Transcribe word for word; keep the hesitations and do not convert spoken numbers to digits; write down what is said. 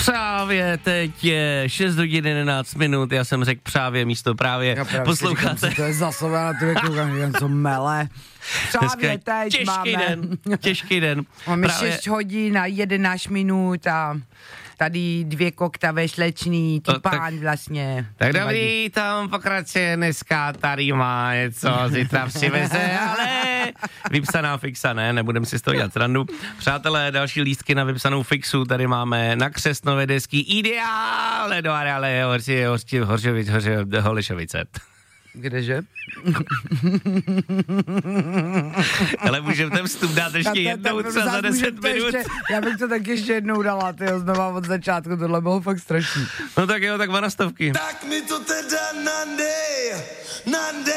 Právě teď je šest hodin jedenáct minut, já jsem řekl právě místo právě. Posloucháte. Říkám, to je za sebe na tebe koukám, co mele. Právě teď těžký máme. den, těžký den. Máme právě... šest hodin a jedenáct minut a tady dvě koktavé slečný, ty O, pán tak, vlastně. Tak dobrý, tam pokračuje dneska, tady má něco, zítra přiveze, ale vypsaná fixa, ne, nebudem si z toho dělat srandu. Přátelé, další lístky na vypsanou fixu, tady máme na křesnové desky ideále do areále Horči, Horči, Horčovic, Horči, Holišovice. Kdeže? Ale můžeme ten vstup dát ještě jednou třeba za deset minut. Ještě, já bych to tak ještě jednou dala, tyjo, znova od začátku, tohle bylo fakt strašný. No tak jo, tak dva na stovky. Tak mi to teda nandej, nandej.